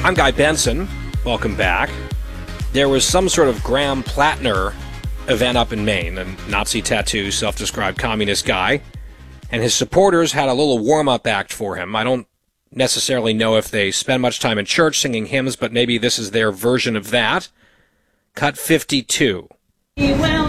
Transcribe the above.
I'm Guy Benson. Welcome back. There was some sort of Graham Plattner event up in Maine, a Nazi tattoo, self-described communist guy, and his supporters had a little warm-up act for him. I don't necessarily know if they spend much time in church singing hymns, but maybe this is their version of that. Cut 52. He will